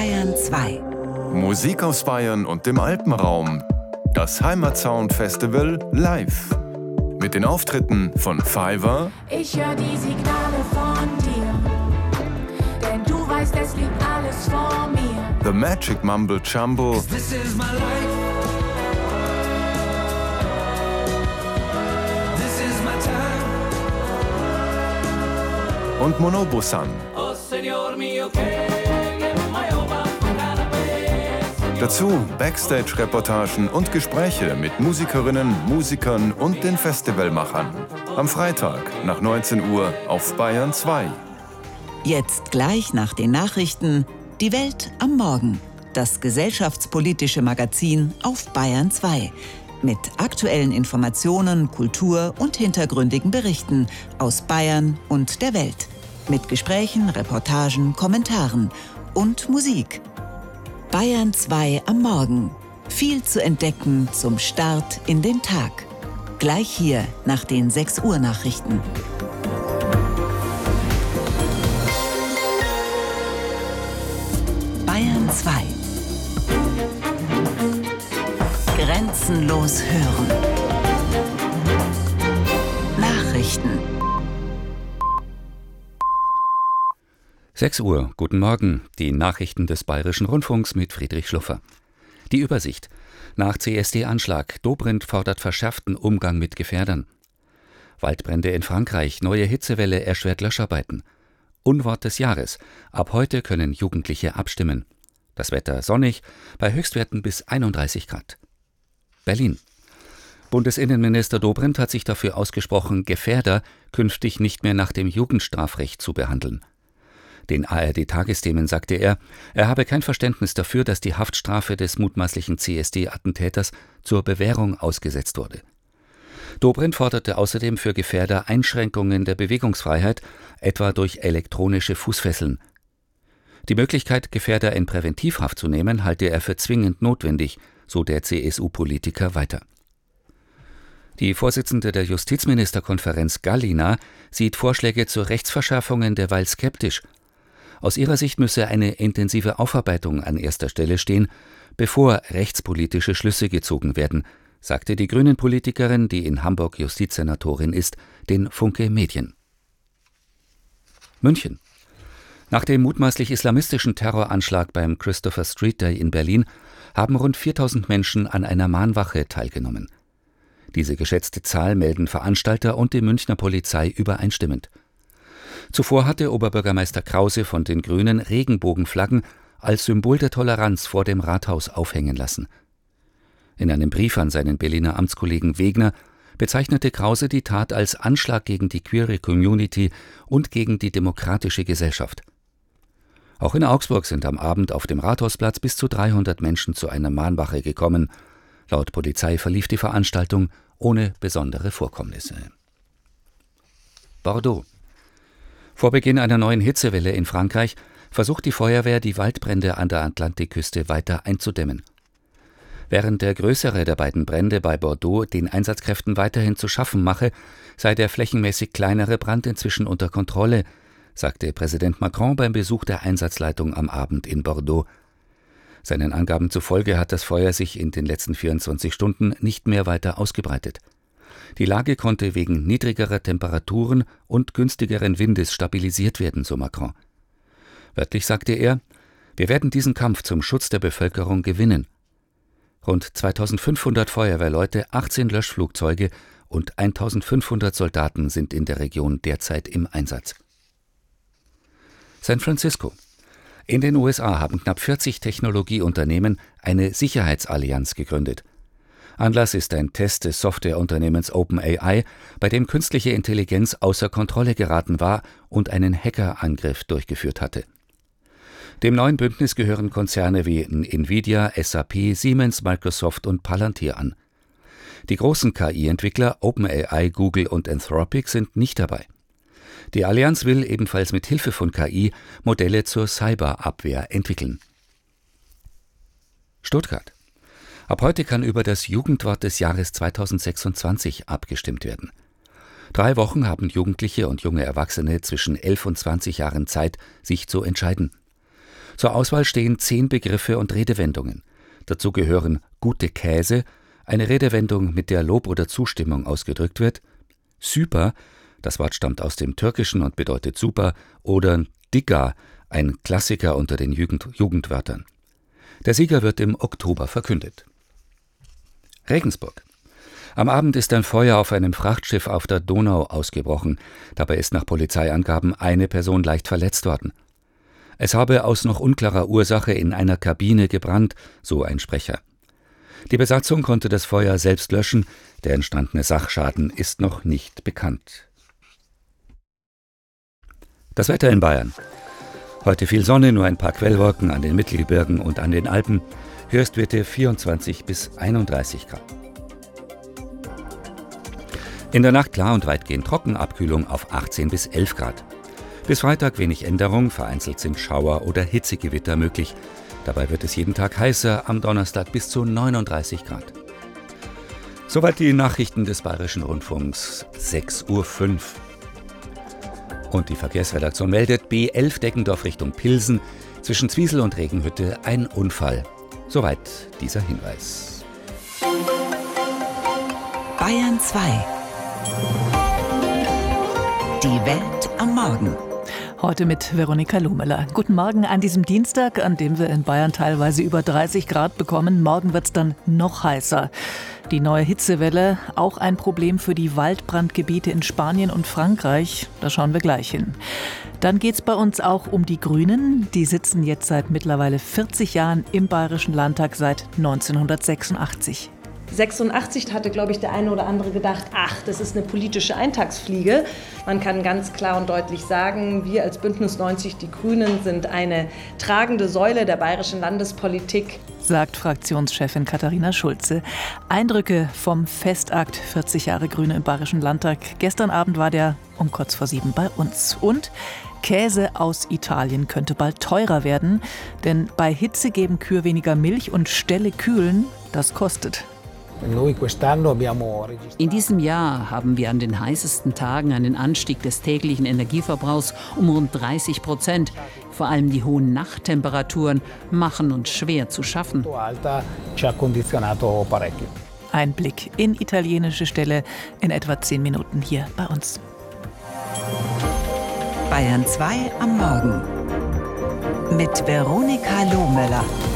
Bayern 2. Musik aus Bayern und dem Alpenraum. Das Heimatsound Festival live. Mit den Auftritten von Fiverr. Ich höre die Signale von dir, denn du weißt, es liegt alles vor mir. The Magic Mumble Jumbo. This is my life. This is my time. Und Monobusan. Oh Señor mío, que llevo my oba cada vez. Dazu Backstage-Reportagen und Gespräche mit Musikerinnen, Musikern und den Festivalmachern. Am Freitag nach 19 Uhr auf Bayern 2. Jetzt gleich nach den Nachrichten Die Welt am Morgen. Das gesellschaftspolitische Magazin auf Bayern 2. Mit aktuellen Informationen, Kultur und hintergründigen Berichten aus Bayern und der Welt. Mit Gesprächen, Reportagen, Kommentaren und Musik. Bayern 2 am Morgen. Viel zu entdecken zum Start in den Tag. Gleich hier nach den 6 Uhr Nachrichten. Bayern 2. Grenzenlos hören. Nachrichten. 6 Uhr, guten Morgen. Die Nachrichten des Bayerischen Rundfunks mit Friedrich Schluffer. Die Übersicht. Nach CSD-Anschlag. Dobrindt fordert verschärften Umgang mit Gefährdern. Waldbrände in Frankreich. Neue Hitzewelle erschwert Löscharbeiten. Unwort des Jahres. Ab heute können Jugendliche abstimmen. Das Wetter sonnig, bei Höchstwerten bis 31 Grad. Berlin. Bundesinnenminister Dobrindt hat sich dafür ausgesprochen, Gefährder künftig nicht mehr nach dem Jugendstrafrecht zu behandeln. Den ARD-Tagesthemen sagte er habe kein Verständnis dafür, dass die Haftstrafe des mutmaßlichen CSD-Attentäters zur Bewährung ausgesetzt wurde. Dobrindt forderte außerdem für Gefährder Einschränkungen der Bewegungsfreiheit, etwa durch elektronische Fußfesseln. Die Möglichkeit, Gefährder in Präventivhaft zu nehmen, halte er für zwingend notwendig, so der CSU-Politiker weiter. Die Vorsitzende der Justizministerkonferenz Gallina sieht Vorschläge zu Rechtsverschärfungen derweil skeptisch. Aus ihrer Sicht müsse eine intensive Aufarbeitung an erster Stelle stehen, bevor rechtspolitische Schlüsse gezogen werden, sagte die Grünen-Politikerin, die in Hamburg Justizsenatorin ist, den Funke Medien. München. Nach dem mutmaßlich islamistischen Terroranschlag beim Christopher Street Day in Berlin haben rund 4000 Menschen an einer Mahnwache teilgenommen. Diese geschätzte Zahl melden Veranstalter und die Münchner Polizei übereinstimmend. Zuvor hatte Oberbürgermeister Krause von den Grünen Regenbogenflaggen als Symbol der Toleranz vor dem Rathaus aufhängen lassen. In einem Brief an seinen Berliner Amtskollegen Wegner bezeichnete Krause die Tat als Anschlag gegen die queere Community und gegen die demokratische Gesellschaft. Auch in Augsburg sind am Abend auf dem Rathausplatz bis zu 300 Menschen zu einer Mahnwache gekommen. Laut Polizei verlief die Veranstaltung ohne besondere Vorkommnisse. Bordeaux. Vor Beginn einer neuen Hitzewelle in Frankreich versucht die Feuerwehr, die Waldbrände an der Atlantikküste weiter einzudämmen. Während der größere der beiden Brände bei Bordeaux den Einsatzkräften weiterhin zu schaffen mache, sei der flächenmäßig kleinere Brand inzwischen unter Kontrolle, sagte Präsident Macron beim Besuch der Einsatzleitung am Abend in Bordeaux. Seinen Angaben zufolge hat das Feuer sich in den letzten 24 Stunden nicht mehr weiter ausgebreitet. Die Lage konnte wegen niedrigerer Temperaturen und günstigeren Windes stabilisiert werden, so Macron. Wörtlich sagte er: Wir werden diesen Kampf zum Schutz der Bevölkerung gewinnen. Rund 2500 Feuerwehrleute, 18 Löschflugzeuge und 1500 Soldaten sind in der Region derzeit im Einsatz. San Francisco. In den USA haben knapp 40 Technologieunternehmen eine Sicherheitsallianz gegründet. Anlass ist ein Test des Softwareunternehmens OpenAI, bei dem künstliche Intelligenz außer Kontrolle geraten war und einen Hackerangriff durchgeführt hatte. Dem neuen Bündnis gehören Konzerne wie Nvidia, SAP, Siemens, Microsoft und Palantir an. Die großen KI-Entwickler OpenAI, Google und Anthropic sind nicht dabei. Die Allianz will ebenfalls mit Hilfe von KI Modelle zur Cyberabwehr entwickeln. Stuttgart. Ab heute kann über das Jugendwort des Jahres 2026 abgestimmt werden. 3 Wochen haben Jugendliche und junge Erwachsene zwischen 11 und 20 Jahren Zeit, sich zu entscheiden. Zur Auswahl stehen 10 Begriffe und Redewendungen. Dazu gehören gute Käse, eine Redewendung, mit der Lob oder Zustimmung ausgedrückt wird, Süper, das Wort stammt aus dem Türkischen und bedeutet super, oder Digga, ein Klassiker unter den Jugendwörtern. Der Sieger wird im Oktober verkündet. Regensburg. Am Abend ist ein Feuer auf einem Frachtschiff auf der Donau ausgebrochen. Dabei ist nach Polizeiangaben eine Person leicht verletzt worden. Es habe aus noch unklarer Ursache in einer Kabine gebrannt, so ein Sprecher. Die Besatzung konnte das Feuer selbst löschen, der entstandene Sachschaden ist noch nicht bekannt. Das Wetter in Bayern. Heute viel Sonne, nur ein paar Quellwolken an den Mittelgebirgen und an den Alpen. Höchstwerte 24 bis 31 Grad. In der Nacht klar und weitgehend trocken, Abkühlung auf 18 bis 11 Grad. Bis Freitag wenig Änderung, vereinzelt sind Schauer oder Hitzegewitter möglich. Dabei wird es jeden Tag heißer, am Donnerstag bis zu 39 Grad. Soweit die Nachrichten des Bayerischen Rundfunks, 6:05 Uhr. Und die Verkehrsredaktion meldet, B11 Deggendorf Richtung Pilsen, zwischen Zwiesel und Regenhütte ein Unfall. Soweit dieser Hinweis. Bayern 2. Die Welt am Morgen. Heute mit Veronika Lohmüller. Guten Morgen an diesem Dienstag, an dem wir in Bayern teilweise über 30 Grad bekommen. Morgen wird es dann noch heißer. Die neue Hitzewelle, auch ein Problem für die Waldbrandgebiete in Spanien und Frankreich. Da schauen wir gleich hin. Dann geht es bei uns auch um die Grünen. Die sitzen jetzt seit mittlerweile 40 Jahren im Bayerischen Landtag, seit 1986. 86 hatte, glaube ich, der eine oder andere gedacht, ach, das ist eine politische Eintagsfliege. Man kann ganz klar und deutlich sagen, wir als Bündnis 90 Die Grünen sind eine tragende Säule der bayerischen Landespolitik, sagt Fraktionschefin Katharina Schulze. Eindrücke vom Festakt 40 Jahre Grüne im Bayerischen Landtag. Gestern Abend war der um kurz vor 7 bei uns. Und Käse aus Italien könnte bald teurer werden, denn bei Hitze geben Kühe weniger Milch und Ställe kühlen, das kostet. In diesem Jahr haben wir an den heißesten Tagen einen Anstieg des täglichen Energieverbrauchs um rund 30%. Vor allem die hohen Nachttemperaturen machen uns schwer zu schaffen. Ein Blick in italienische Ställe in etwa 10 Minuten hier bei uns. Bayern 2 am Morgen. Mit Veronika Lohmüller.